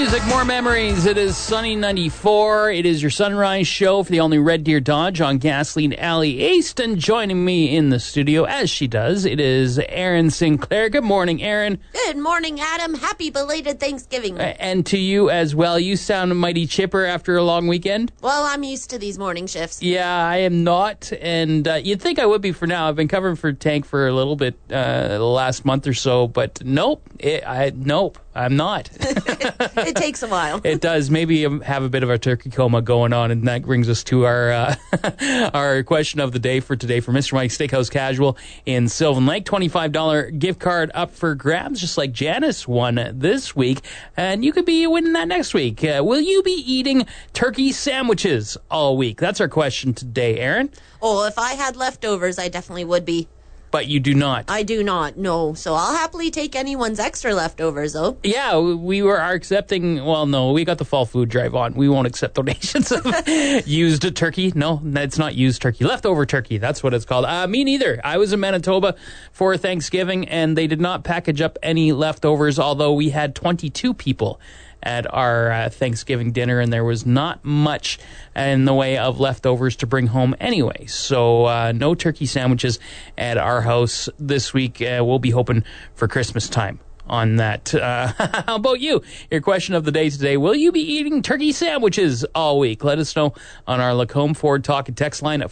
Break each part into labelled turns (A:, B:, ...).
A: music, more memories. It is Sunny 94. It is your sunrise show for the all-new Red Deer Dodge on Gasoline Alley East. And joining me in the studio, as she does, it is Erin Sinclair. Good morning, Erin.
B: Good morning, Adam. Happy belated Thanksgiving.
A: And to you as well. You sound mighty chipper after a long weekend.
B: Well, I'm used to these morning shifts.
A: Yeah, I am not. And you'd think I would be for now. I've been covering for Tank for a little bit the last month or so. But nope, I'm not.
B: It takes a while.
A: It does. Maybe have a bit of a turkey coma going on, and that brings us to our our question of the day for today for Mr. Mike's Steakhouse Casual in Sylvan Lake. $25 gift card up for grabs, just like Janice won this week, and you could be winning that next week. Will you be eating turkey sandwiches all week? That's our question today, Erin.
B: Oh, if I had leftovers, I definitely would be.
A: But you do not.
B: I do not, no. So I'll happily take anyone's extra leftovers, though.
A: Yeah, we are accepting, well, no, we got the fall food drive on. We won't accept donations of used turkey. No, it's not used turkey. Leftover turkey, that's what it's called. Me neither. I was in Manitoba for Thanksgiving, and they did not package up any leftovers, although we had 22 people at our Thanksgiving dinner, and there was not much in the way of leftovers to bring home anyway. So no turkey sandwiches at our house this week. We'll be hoping for Christmas time on that. How about you? Your question of the day today, will you be eating turkey sandwiches all week? Let us know on our Lacombe Ford Talk and Text line at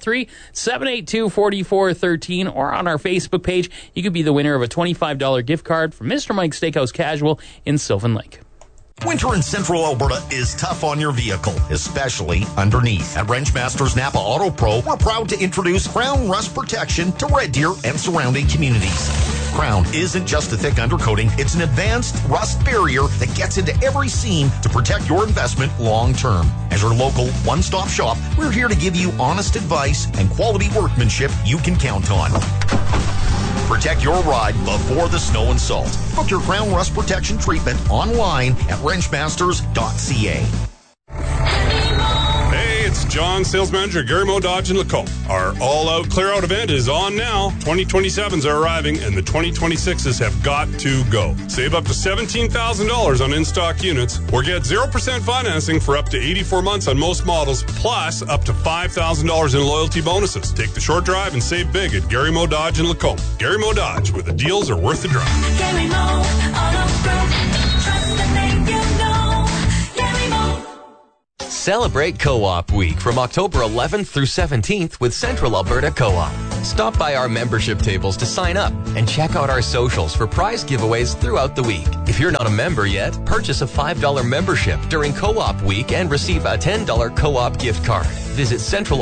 A: 403-782-4413 or on our Facebook page. You could be the winner of a $25 gift card from Mr. Mike's Steakhouse Casual in Sylvan Lake.
C: Winter in central Alberta is tough on your vehicle, especially underneath. At Wrenchmasters Napa Auto Pro, we're proud to introduce Crown Rust Protection to Red Deer and surrounding communities. Crown isn't just a thick undercoating, it's an advanced rust barrier that gets into every seam to protect your investment long term. As your local one-stop shop, we're here to give you honest advice and quality workmanship you can count on. Protect your ride before the snow and salt. Book your Crown Rust Protection treatment online at wrenchmasters.ca.
D: It's John, sales manager at Gary Mo Dodge in Lacombe. Our all-out clear-out event is on now. 2027s are arriving, and the 2026s have got to go. Save up to $17,000 on in-stock units, or get 0% financing for up to 84 months on most models, plus up to $5,000 in loyalty bonuses. Take the short drive and save big at Gary Mo Dodge in Lacombe. Gary Mo Dodge, where the deals are worth the drive.
E: Gary Mo Auto Group. Trust the name you know. Gary Mo.
F: Celebrate Co-op Week from October 11th through 17th with Central Alberta Co-op. Stop by our membership tables to sign up and check out our socials for prize giveaways throughout the week. If you're not a member yet, purchase a $5 membership during Co-op Week and receive a $10 Co-op gift card. Visit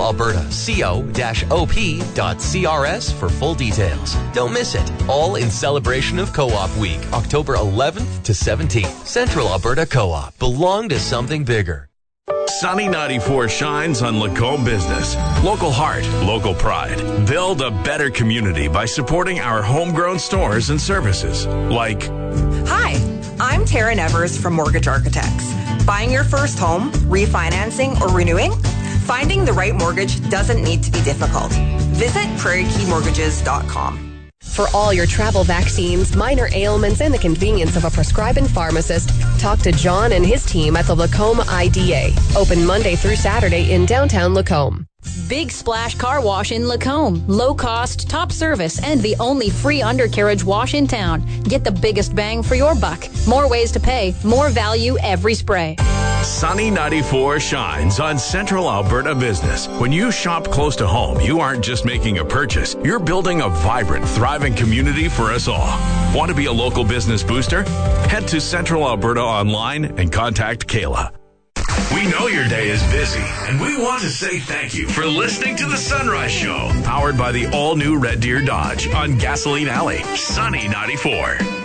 F: centralalberta.co.op.crs for full details. Don't miss it. All in celebration of Co-op Week, October 11th to 17th. Central Alberta Co-op. Belong to something bigger.
G: Sunny 94 shines on Lacombe business. Local heart, local pride. Build a better community by supporting our homegrown stores and services. Like,
H: hi, I'm Taryn Evers from Mortgage Architects. Buying your first home, refinancing, or renewing? Finding the right mortgage doesn't need to be difficult. Visit prairiekey.mortgages.com.
I: For all your travel vaccines, minor ailments, and the convenience of a prescribing pharmacist, talk to John and his team at the Lacombe IDA. Open Monday through Saturday in downtown Lacombe.
J: Big Splash Car Wash in Lacombe. Low cost, top service, and the only free undercarriage wash in town. Get the biggest bang for your buck. More ways to pay, more value every spray.
G: Sunny 94 shines on Central Alberta business. When you shop close to home, you aren't just making a purchase. You're building a vibrant, thriving community for us all. Want to be a local business booster? Head to Central Alberta online and contact Kayla. We know your day is busy, and we want to say thank you for listening to The Sunrise Show, powered by the all-new Red Deer Dodge on Gasoline Alley, Sunny 94.